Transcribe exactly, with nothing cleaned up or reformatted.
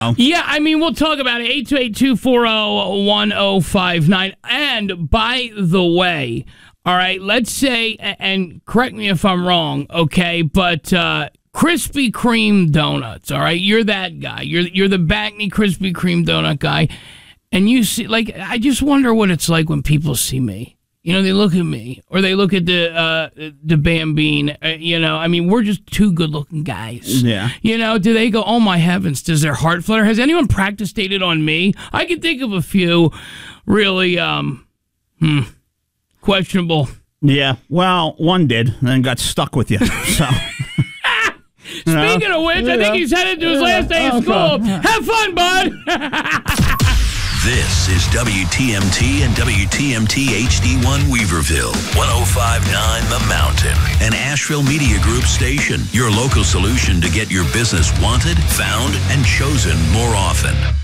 Yeah, I mean, we'll talk about it. eight two eight, two four zero, one zero five nine. And by the way, all right, let's say, and correct me if I'm wrong, okay, but uh, Krispy Kreme donuts, all right? You're that guy. You're you're the Backney Krispy Kreme donut guy. And you see, like, I just wonder what it's like when people see me. You know, they look at me, or they look at the uh, the Bambine. Uh, you know, I mean, we're just two good-looking guys. Yeah. You know, do they go, oh, my heavens, does their heart flutter? Has anyone practice dated on me? I can think of a few really, um, hmm, questionable. Yeah, well, one did, and then got stuck with you, so... Speaking of which, I think he's headed to his last day of school. Have fun, bud! This is W T M T and W T M T H D one Weaverville, one oh five point nine The Mountain, an Asheville Media Group station, your local solution to get your business wanted, found, and chosen more often.